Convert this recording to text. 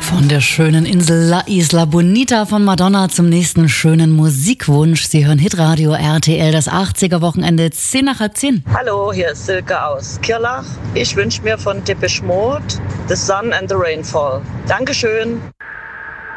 Von der schönen Insel La Isla Bonita von Madonna zum nächsten schönen Musikwunsch. Sie hören Hitradio RTL, das 80er-Wochenende, 10 nach halb 10. Hallo, hier ist Silke aus Kirlach. Ich wünsche mir von Depeche Mode The Sun and the Rainfall. Dankeschön.